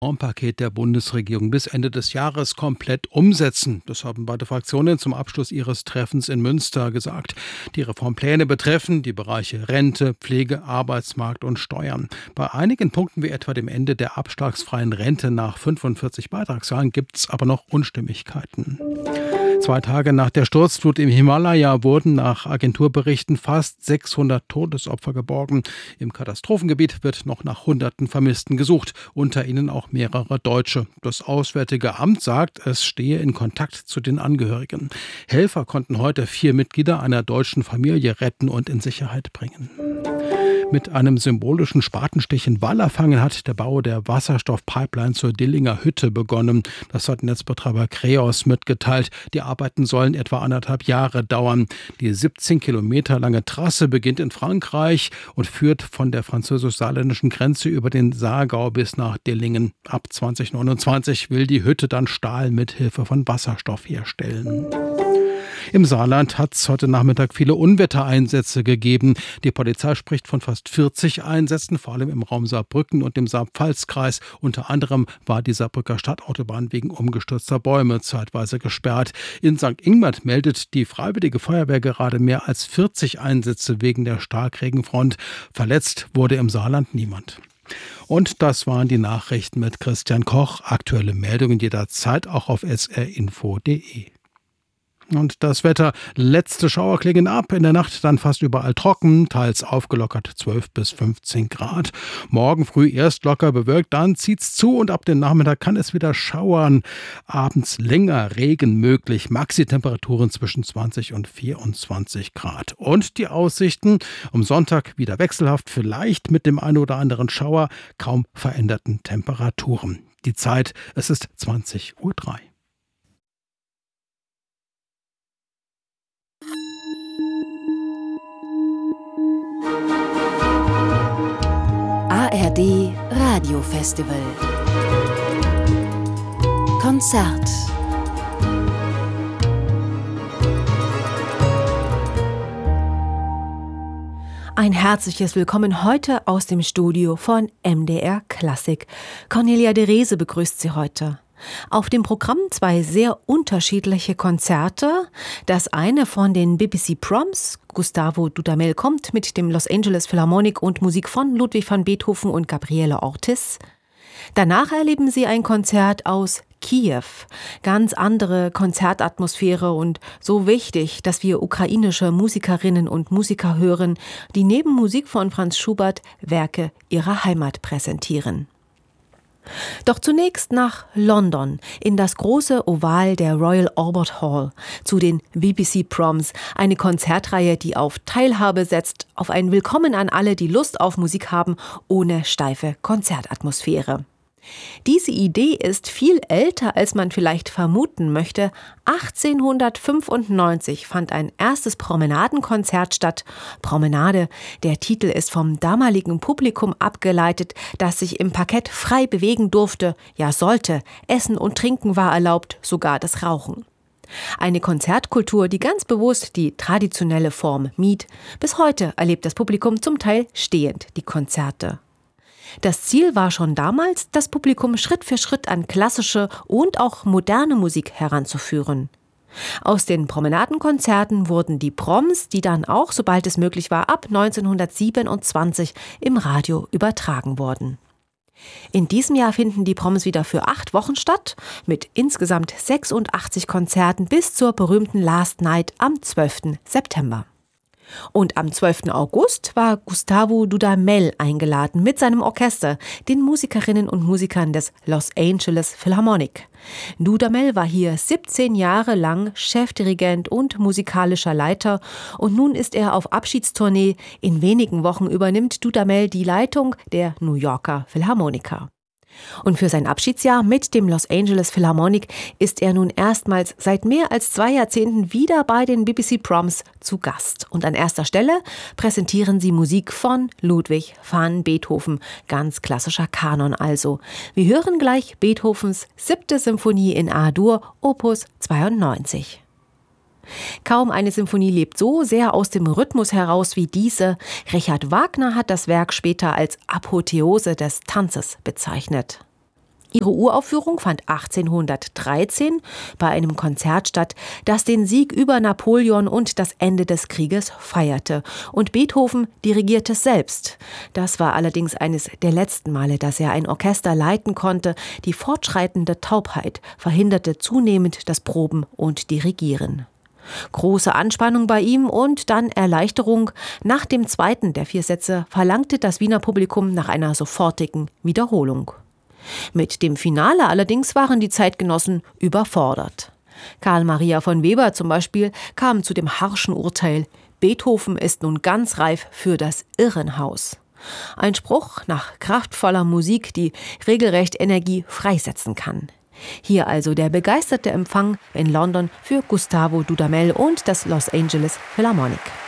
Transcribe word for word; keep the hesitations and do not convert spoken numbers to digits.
Reformpaket der Bundesregierung bis Ende des Jahres komplett umsetzen. Das haben beide Fraktionen zum Abschluss ihres Treffens in Münster gesagt. Die Reformpläne betreffen die Bereiche Rente, Pflege, Arbeitsmarkt und Steuern. Bei einigen Punkten wie etwa dem Ende der abschlagsfreien Rente nach fünfundvierzig Beitragsjahren gibt es aber noch Unstimmigkeiten. Zwei Tage nach der Sturzflut im Himalaya wurden nach Agenturberichten fast sechshundert Todesopfer geborgen. Im Katastrophengebiet wird noch nach Hunderten Vermissten gesucht, unter ihnen auch mehrere Deutsche. Das Auswärtige Amt sagt, es stehe in Kontakt zu den Angehörigen. Helfer konnten heute vier Mitglieder einer deutschen Familie retten und in Sicherheit bringen. Mit einem symbolischen Spatenstich in Wallerfangen hat der Bau der Wasserstoffpipeline zur Dillinger Hütte begonnen. Das hat Netzbetreiber Kreos mitgeteilt. Die Arbeiten sollen etwa anderthalb Jahre dauern. Die siebzehn Kilometer lange Trasse beginnt in Frankreich und führt von der französisch-saarländischen Grenze über den Saargau bis nach Dillingen. Ab zwanzig neunundzwanzig will die Hütte dann Stahl mit Hilfe von Wasserstoff herstellen. Im Saarland hat es heute Nachmittag viele Unwettereinsätze gegeben. Die Polizei spricht von fast vierzig Einsätzen, vor allem im Raum Saarbrücken und im Saar-Pfalz-Kreis. Unter anderem war die Saarbrücker Stadtautobahn wegen umgestürzter Bäume zeitweise gesperrt. In Sankt Ingbert meldet die Freiwillige Feuerwehr gerade mehr als vierzig Einsätze wegen der Starkregenfront. Verletzt wurde im Saarland niemand. Und das waren die Nachrichten mit Christian Koch. Aktuelle Meldungen jederzeit auch auf s r info punkt d e. Und das Wetter, letzte Schauer klingen ab, in der Nacht dann fast überall trocken, teils aufgelockert zwölf bis fünfzehn Grad. Morgen früh erst locker bewölkt, dann zieht's zu und ab dem Nachmittag kann es wieder schauern. Abends länger Regen möglich, Maxi-Temperaturen zwischen zwanzig und vierundzwanzig Grad. Und die Aussichten, am Sonntag wieder wechselhaft, vielleicht mit dem einen oder anderen Schauer, kaum veränderten Temperaturen. Die Zeit, es ist zwanzig Uhr drei. A R D Radiofestival Konzert. Ein herzliches Willkommen heute aus dem Studio von M D R Klassik. Cornelia de Rese begrüßt Sie heute. Auf dem Programm zwei sehr unterschiedliche Konzerte. Das eine von den B B C Proms. Gustavo Dudamel kommt mit dem Los Angeles Philharmonic und Musik von Ludwig van Beethoven und Gabriele Ortiz. Danach erleben Sie ein Konzert aus Kiew. Ganz andere Konzertatmosphäre und so wichtig, dass wir ukrainische Musikerinnen und Musiker hören, die neben Musik von Franz Schubert Werke ihrer Heimat präsentieren. Doch zunächst nach London, in das große Oval der Royal Albert Hall, zu den B B C Proms, eine Konzertreihe, die auf Teilhabe setzt, auf ein Willkommen an alle, die Lust auf Musik haben, ohne steife Konzertatmosphäre. Diese Idee ist viel älter, als man vielleicht vermuten möchte. achtzehnhundertfünfundneunzig fand ein erstes Promenadenkonzert statt. Promenade, der Titel ist vom damaligen Publikum abgeleitet, das sich im Parkett frei bewegen durfte, ja sollte. Essen und Trinken war erlaubt, sogar das Rauchen. Eine Konzertkultur, die ganz bewusst die traditionelle Form mied. Bis heute erlebt das Publikum zum Teil stehend die Konzerte. Das Ziel war schon damals, das Publikum Schritt für Schritt an klassische und auch moderne Musik heranzuführen. Aus den Promenadenkonzerten wurden die Proms, die dann auch, sobald es möglich war, ab neunzehnhundertsiebenundzwanzig im Radio übertragen wurden. In diesem Jahr finden die Proms wieder für acht Wochen statt, mit insgesamt sechsundachtzig Konzerten bis zur berühmten Last Night am zwölften September. Und am zwölften August war Gustavo Dudamel eingeladen mit seinem Orchester, den Musikerinnen und Musikern des Los Angeles Philharmonic. Dudamel war hier siebzehn Jahre lang Chefdirigent und musikalischer Leiter und nun ist er auf Abschiedstournee. In wenigen Wochen übernimmt Dudamel die Leitung der New Yorker Philharmoniker. Und für sein Abschiedsjahr mit dem Los Angeles Philharmonic ist er nun erstmals seit mehr als zwei Jahrzehnten wieder bei den B B C Proms zu Gast. Und an erster Stelle präsentieren sie Musik von Ludwig van Beethoven, ganz klassischer Kanon also. Wir hören gleich Beethovens siebte Symphonie in A-Dur, Opus zweiundneunzig. Kaum eine Symphonie lebt so sehr aus dem Rhythmus heraus wie diese. Richard Wagner hat das Werk später als Apotheose des Tanzes bezeichnet. Ihre Uraufführung fand achtzehnhundertdreizehn bei einem Konzert statt, das den Sieg über Napoleon und das Ende des Krieges feierte. Und Beethoven dirigierte es selbst. Das war allerdings eines der letzten Male, dass er ein Orchester leiten konnte. Die fortschreitende Taubheit verhinderte zunehmend das Proben und Dirigieren. Große Anspannung bei ihm und dann Erleichterung. Nach dem zweiten der vier Sätze verlangte das Wiener Publikum nach einer sofortigen Wiederholung. Mit dem Finale allerdings waren die Zeitgenossen überfordert. Karl Maria von Weber zum Beispiel kam zu dem harschen Urteil: Beethoven ist nun ganz reif für das Irrenhaus. Ein Spruch nach kraftvoller Musik, die regelrecht Energie freisetzen kann. Hier also der begeisterte Empfang in London für Gustavo Dudamel und das Los Angeles Philharmonic.